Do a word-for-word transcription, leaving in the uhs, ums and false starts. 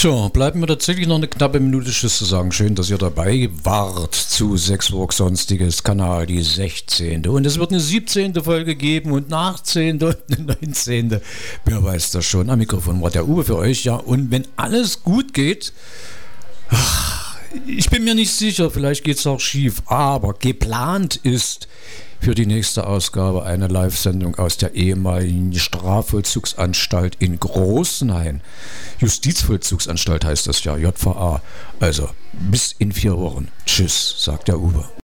Tja, bleiben wir tatsächlich noch eine knappe Minute Tschüss zu sagen. Schön, dass ihr dabei wart zu Sechsburg Sonstiges Kanal, die sechzehnte. Und es wird eine siebzehnte Folge geben und eine achtzehnte und eine neunzehnte. Wer weiß das schon. Am Mikrofon war der Uwe für euch, ja. Und wenn alles gut geht, ach, ich bin mir nicht sicher, vielleicht geht es auch schief, aber geplant ist für die nächste Ausgabe eine Live-Sendung aus der ehemaligen Strafvollzugsanstalt in Großenhain. Justizvollzugsanstalt heißt das ja, J V A. Also bis in vier Wochen. Tschüss, sagt der Uwe.